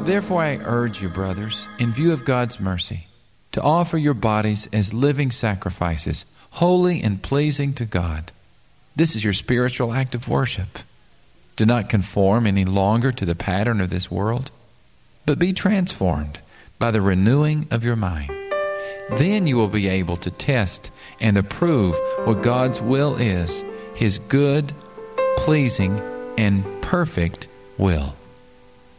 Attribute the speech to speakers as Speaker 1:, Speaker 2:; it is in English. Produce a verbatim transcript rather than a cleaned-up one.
Speaker 1: Therefore I urge you, brothers, in view of God's mercy, to offer your bodies as living sacrifices, holy and pleasing to God. This is your spiritual act of worship. Do not conform any longer to the pattern of this world, but be transformed by the renewing of your mind. Then you will be able to test and approve what God's will is, His good, pleasing, and perfect will.